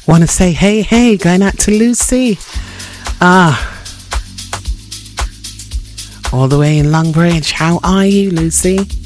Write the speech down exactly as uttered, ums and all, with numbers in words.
Want to say hey, hey, going out to Lucy. Ah, all the way in Longbridge. How are you, Lucy?